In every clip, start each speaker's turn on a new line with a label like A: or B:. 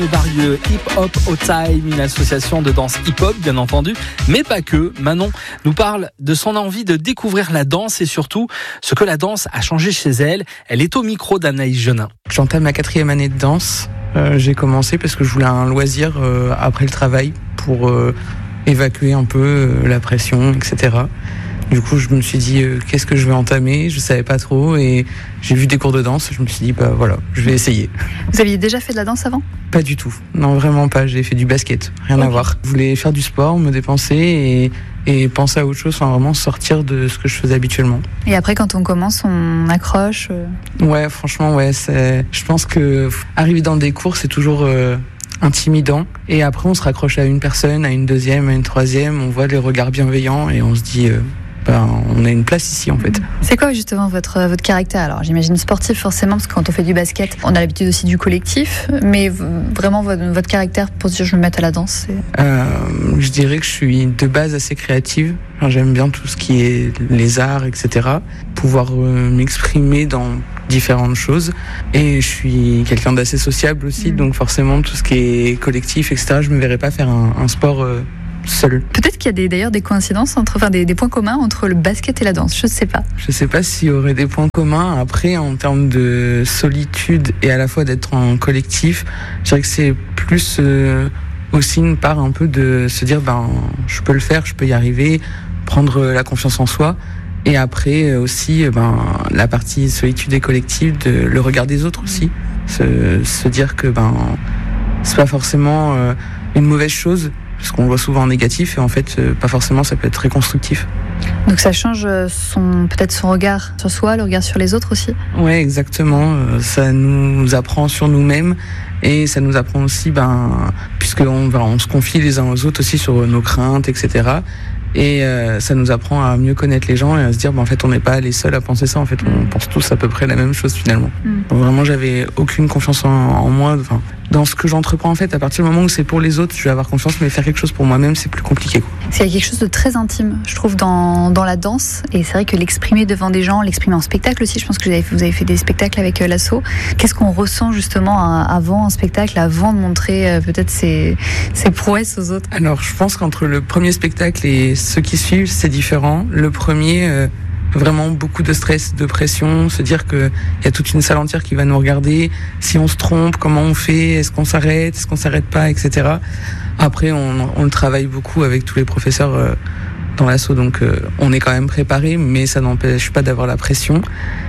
A: Varieux Hip Hop Au Time, une association de danse hip-hop bien entendu, mais pas que. Manon nous parle de son envie de découvrir la danse et surtout ce que la danse a changé chez elle. Elle est au micro d'Anaïs Genin.
B: J'entame ma 4e année de danse. J'ai commencé parce que je voulais un loisir après le travail pour évacuer un peu la pression, etc. Du coup, je me suis dit, qu'est-ce que je vais entamer ? Je savais pas trop et j'ai vu des cours de danse. Je me suis dit, voilà, je vais essayer.
C: Vous aviez déjà fait de la danse avant ?
B: Pas du tout. Non, vraiment pas. J'ai fait du basket. Rien à voir. Je voulais faire du sport, me dépenser et penser à autre chose. Enfin, vraiment sortir de ce que je faisais habituellement.
C: Et après, quand on commence, on accroche
B: Ouais, franchement, ouais. Je pense que arriver dans des cours, c'est toujours intimidant. Et après, on se raccroche à une personne, à une deuxième, à une troisième. On voit les regards bienveillants et on se dit... on a une place ici en fait.
C: C'est quoi justement votre caractère ? Alors j'imagine sportif forcément parce que quand on fait du basket, on a l'habitude aussi du collectif, mais vraiment votre caractère pour se dire je vais me mettre à la danse
B: Je dirais que je suis de base assez créative. Enfin, j'aime bien tout ce qui est les arts, etc. Pouvoir m'exprimer dans différentes choses et je suis quelqu'un d'assez sociable aussi, donc forcément tout ce qui est collectif, etc. Je me verrais pas faire un sport seul.
C: Peut-être qu'il y a d'ailleurs des coïncidences des points communs entre le basket et la danse, je sais pas.
B: Je sais pas s'il y aurait des points communs. Après, en termes de solitude et à la fois d'être en collectif, je dirais que c'est plus aussi une part un peu de se dire je peux le faire, je peux y arriver, prendre la confiance en soi. Et après aussi la partie solitude et collective, de le regard des autres aussi. Se dire que c'est pas forcément une mauvaise chose, parce qu'on le voit souvent en négatif et en fait pas forcément, ça peut être très constructif.
C: Donc ça change peut-être son regard sur soi, le regard sur les autres aussi.
B: Ouais, exactement, ça nous apprend sur nous-mêmes et ça nous apprend aussi puisqu'on se confie les uns aux autres aussi sur nos craintes, etc. Et ça nous apprend à mieux connaître les gens et à se dire en fait on n'est pas les seuls à penser ça, en fait on pense tous à peu près la même chose finalement. Donc, vraiment j'avais aucune confiance en moi, dans ce que j'entreprends en fait. À partir du moment où c'est pour les autres, je vais avoir confiance, mais faire quelque chose pour moi-même c'est plus compliqué quoi.
C: Il y a quelque chose de très intime je trouve dans la danse, et c'est vrai que l'exprimer devant des gens, l'exprimer en spectacle aussi, je pense que vous avez fait des spectacles avec l'asso. Qu'est-ce qu'on ressent justement avant un spectacle, avant de montrer peut-être ses prouesses aux autres ?
B: Alors je pense qu'entre le premier spectacle et ceux qui suivent c'est différent. Le premier vraiment beaucoup de stress, de pression, se dire qu'il y a toute une salle entière qui va nous regarder. Si on se trompe, comment on fait ? Est-ce qu'on s'arrête pas, etc. Après, on le travaille beaucoup avec tous les professeurs dans l'asso, donc on est quand même préparé, mais ça n'empêche pas d'avoir la pression.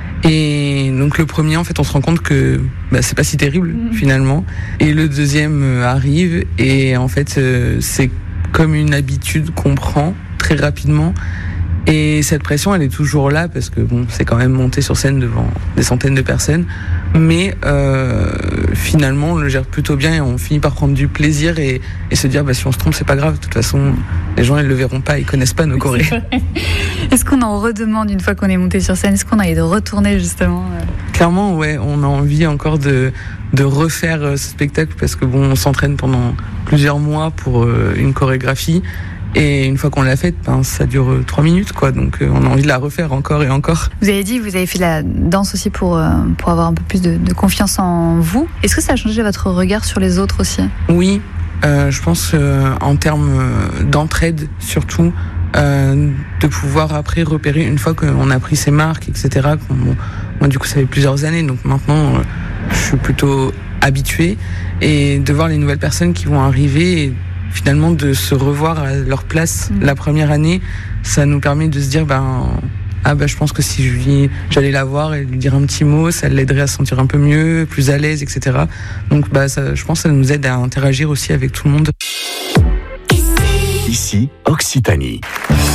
B: Et donc le premier, en fait, on se rend compte que c'est pas si terrible finalement. Et le deuxième arrive et en fait, c'est comme une habitude qu'on prend très rapidement. Et cette pression, elle est toujours là parce que c'est quand même monter sur scène devant des centaines de personnes. Mais finalement, on le gère plutôt bien et on finit par prendre du plaisir et se dire si on se trompe, c'est pas grave. De toute façon, les gens, ils le verront pas, ils connaissent pas nos chorés.
C: Est-ce qu'on en redemande une fois qu'on est monté sur scène ? Est-ce qu'on a envie de retourner justement
B: Clairement, ouais, on a envie encore de refaire ce spectacle parce que on s'entraîne pendant plusieurs mois pour une chorégraphie. Et une fois qu'on l'a faite, ça dure 3 minutes, quoi. Donc on a envie de la refaire encore et encore.
C: Vous avez dit que vous avez fait de la danse aussi pour avoir un peu plus de confiance en vous. Est-ce que ça a changé votre regard sur les autres aussi ? Oui,
B: je pense en termes d'entraide surtout, de pouvoir après repérer une fois qu'on a pris ses marques, etc. Moi du coup ça fait plusieurs années, donc maintenant je suis plutôt habitué. Et de voir les nouvelles personnes qui vont arriver et finalement de se revoir à leur place la première année, ça nous permet de se dire je pense que si j'allais la voir et lui dire un petit mot, ça l'aiderait à se sentir un peu mieux, plus à l'aise, etc. Donc je pense que ça nous aide à interagir aussi avec tout le monde.
D: Ici, Occitanie.